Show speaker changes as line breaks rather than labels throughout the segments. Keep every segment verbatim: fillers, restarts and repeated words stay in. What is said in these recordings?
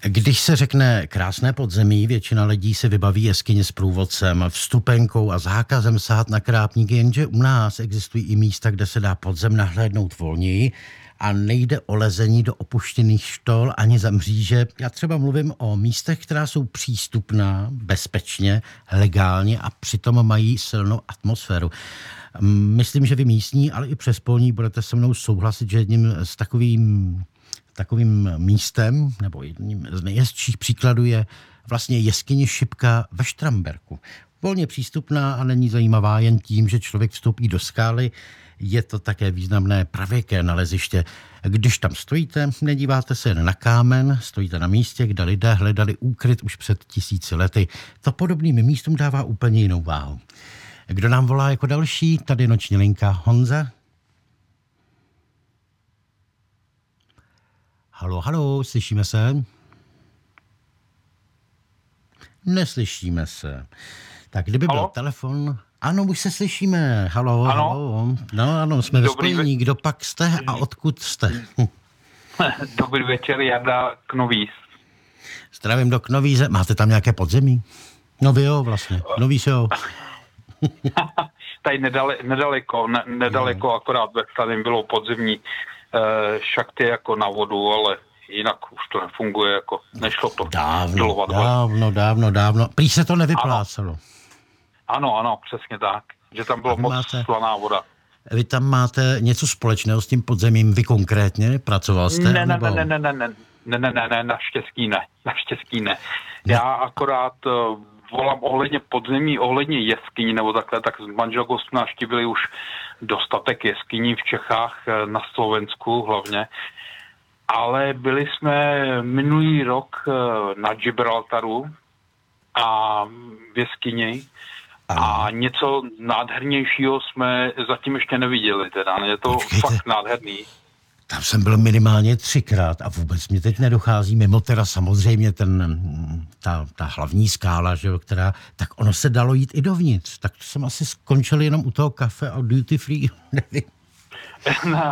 Když se řekne krásné podzemí, většina lidí si vybaví jeskyně s průvodcem, vstupenkou a zákazem sahat na krápníky, jenže u nás existují i místa, kde se dá podzem nahlédnout volněji a nejde o lezení do opuštěných štol ani za mříže. Já třeba mluvím o místech, která jsou přístupná, bezpečně, legálně a přitom mají silnou atmosféru. Myslím, že vy místní, ale i přespolní budete se mnou souhlasit, že jedním z takovým Takovým místem, nebo jedním z nejhezčích příkladů je vlastně jeskyně Šipka ve Štramberku. Volně přístupná a není zajímavá jen tím, že člověk vstoupí do skály. Je to také významné pravěké naleziště. Když tam stojíte, nedíváte se jen na kámen, stojíte na místě, kde lidé hledali úkryt už před tisíci lety. To podobným místům dává úplně jinou váhu. Kdo nám volá jako další? Tady noční linka Honza. Halo, halo, slyšíme se? Neslyšíme se. Tak kdyby halo? Byl telefon... Ano, už se slyšíme. Halo, ano? Halo. No ano, jsme ve spojení. Kdo pak jste a odkud jste?
Dobrý večer, Jarda Knovíz.
Zdravím do Knovíze. Máte tam nějaké podzemí? No vy jo, vlastně. Knovíz jo.
Tady nedale, nedaleko, ne, nedaleko, no. Akorát ve Starém bylo podzemní šachty jako na vodu, ale jinak už to nefunguje, jako nešlo to
dávno,
dolovat.
Dávno, dávno, dávno. Prý se to nevyplácelo.
Ano, ano, ano, přesně tak. Že tam bylo moc máte, slaná voda.
Vy tam máte něco společného s tím podzemím, vy konkrétně? Pracoval jste?
Ne, ne, ne, ne, ne, ne, ne, ne, ne, ne, ne, naštěstí ne, naštěstí ne. ne. Já akorát uh, volám ohledně podzemí, ohledně jeskyní nebo takhle, tak s manželkou jsme navštívili už dostatek jeskyní v Čechách, na Slovensku hlavně, ale byli jsme minulý rok na Gibraltaru a v jeskyni a něco nádhernějšího jsme zatím ještě neviděli, teda je to Počkejte. Fakt nádherný.
Tam jsem byl minimálně třikrát a vůbec mě teď nedochází, mimo teda samozřejmě ten, ta, ta hlavní skála, že jo, která, tak ono se dalo jít i dovnitř. Tak to jsem asi skončil jenom u toho kafe a duty free, nevím.
No,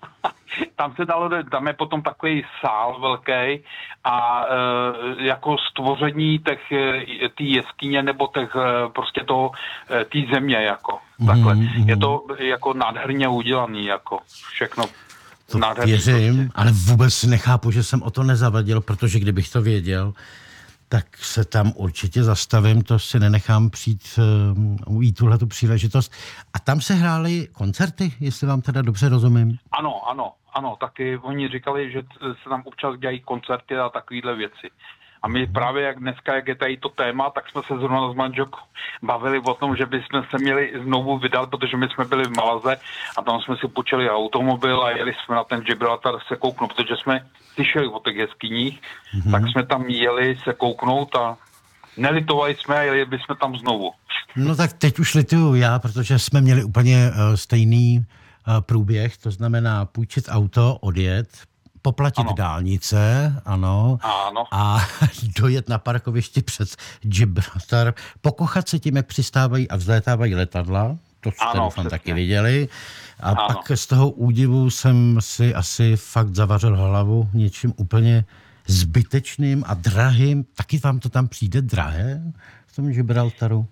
tam se dalo, tam je potom takový sál velký a e, jako stvoření těch, tý jeskyně nebo těch, prostě toho, tý země, jako, takhle. Mm-hmm. Je to jako nádherně udělaný, jako všechno.
To věřím, ale vůbec nechápu, že jsem o to nezavadil, protože kdybych to věděl, tak se tam určitě zastavím, to si nenechám přijít uh, ujít tuhletu příležitost. A tam se hrály koncerty, jestli vám teda dobře rozumím?
Ano, ano, ano, taky oni říkali, že se tam občas dělají koncerty a takovýhle věci. A my právě, jak dneska, jak je tady to téma, tak jsme se zrovna s manželkou bavili o tom, že bychom se měli znovu vydat, protože my jsme byli v Malaze a tam jsme si půjčili automobil a jeli jsme na ten Gibraltar se kouknout, protože jsme slyšeli o těch jeskyních, mm-hmm. tak jsme tam jeli se kouknout a nelitovali jsme a jeli bychom tam znovu.
No tak teď už lituju já, protože jsme měli úplně uh, stejný uh, průběh, to znamená půjčit auto, odjet, poplatit ano. dálnice, ano,
ano,
a dojet na parkovišti přes Gibraltar, pokochat se tím, jak přistávají a vzlétávají letadla, to jste doufám taky viděli, a ano. pak z toho údivu jsem si asi fakt zavařil hlavu něčím úplně zbytečným a drahým. Taky vám to tam přijde drahé v tom Gibraltaru?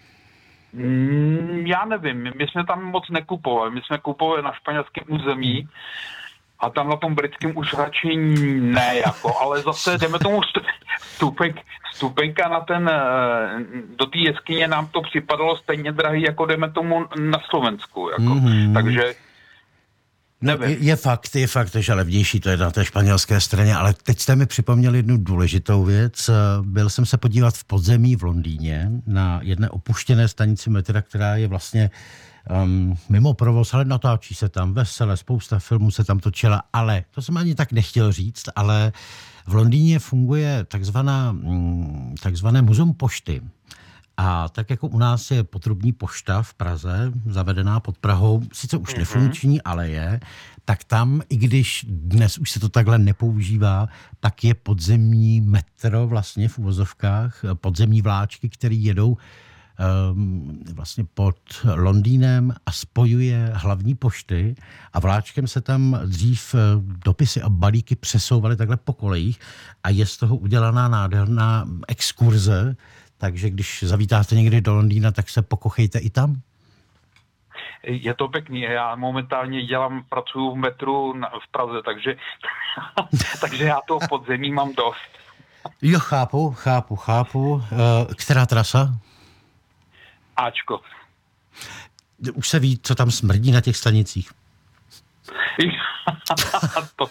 Mm, já nevím, my jsme tam moc nekupovali, my jsme kupovali na španělském území, a tam na tom britském už radši ne, jako, ale zase jdeme tomu stupenk, stupenka na ten, do té jeskyně nám to připadalo stejně drahý, jako jdeme tomu na Slovensku, jako, mm-hmm. takže nevím.
Je, je fakt, je fakt, že levnější to je na té španělské straně, ale teď jste mi připomněli jednu důležitou věc. Byl jsem se podívat v podzemí v Londýně na jedné opuštěné stanici metra, která je vlastně Um, mimo provoz, ale natáčí se tam vesele, spousta filmů se tam točila, ale to jsem ani tak nechtěl říct, ale v Londýně funguje takzvaná, takzvané muzeum pošty. A tak jako u nás je potrubní pošta v Praze, zavedená pod Prahou, sice už mm-hmm. nefunkční, ale je, tak tam, i když dnes už se to takhle nepoužívá, tak je podzemní metro vlastně v uvozovkách, podzemní vláčky, které jedou um, vlastně pod Londýnem a spojuje hlavní pošty a vláčkem se tam dřív dopisy a balíky přesouvaly takhle po kolejích a je z toho udělaná nádherná exkurze, takže když zavítáte někdy do Londýna, tak se pokochejte i tam.
Je to pěkný, já momentálně dělám, pracuji v metru v Praze, takže, takže já toho podzemí mám dost.
Jo, chápu, chápu, chápu. Která trasa?
Ačko.
Už se ví, co tam smrdí na těch stanicích.
to,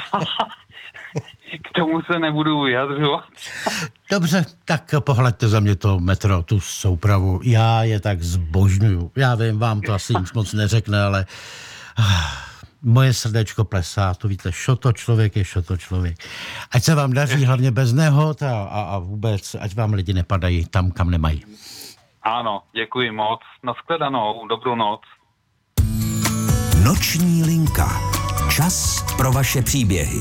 k tomu se nebudu vyjadřovat.
Dobře, tak pohleďte za mě to metro, tu soupravu. Já je tak zbožňuju. Já vím, vám to asi nic moc neřekne, ale moje srdéčko plesá, to víte, šoto člověk je šoto člověk. Ať se vám daří hlavně bez nehod a, a, a vůbec, ať vám lidi nepadají tam, kam nemají.
Ano, děkuji moc. Nashledanou, dobrou noc.
Noční linka. Čas pro vaše příběhy.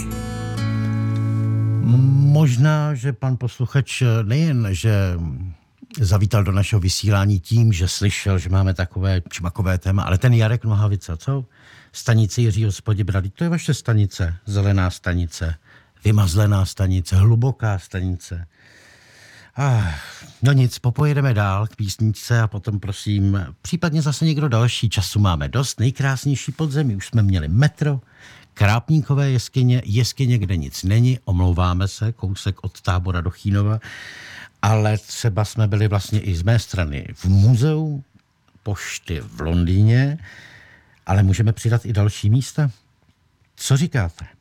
Možná, že pan posluchač nejen, že zavítal do našeho vysílání tím, že slyšel, že máme takové čmakové téma, ale ten Jarek Nohavica, co? Stanice Jiřího z Poděbradí, to je vaše stanice, zelená stanice, vymazlená stanice, hluboká stanice. Ah, no nic, popojedeme dál k písničce a potom prosím, případně zase někdo další. Času máme dost, nejkrásnější podzemí, už jsme měli metro, Krápníkové jeskyně, jeskyně, kde nic není, omlouváme se, kousek od Tábora do Chínova, ale třeba jsme byli vlastně i z mé strany v muzeu pošty v Londýně, ale můžeme přidat i další místa. Co říkáte?